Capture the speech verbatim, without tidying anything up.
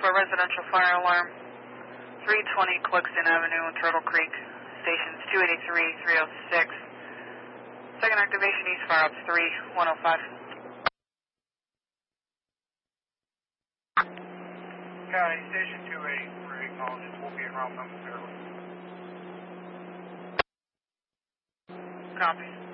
for residential fire alarm, three twenty Cluxton Avenue in Turtle Creek, stations two eighty-three, three oh six. Second activation, East Fire Ops three, one oh five. County Station two eighty-three, acknowledges we'll be en route momentarily. Copy.